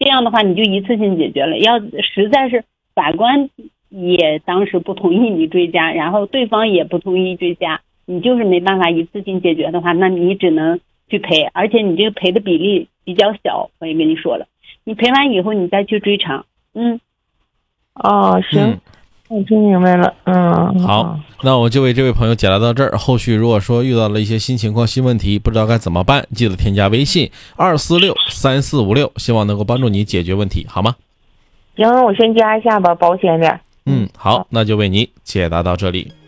这样的话你就一次性解决了。要实在是法官也当时不同意你追加，然后对方也不同意追加，你就是没办法一次性解决的话，那你只能去赔，而且你这个赔的比例比较小，我也跟你说了，你赔完以后你再去追偿。 哦，行，我听明白了。 好，那我就为这位朋友解答到这儿。后续如果说遇到了一些新情况、新问题，不知道该怎么办，记得添加微信2463456，希望能够帮助你解决问题，好吗？ 行，我先加一下吧，保险点。 好，那就为你解答到这里。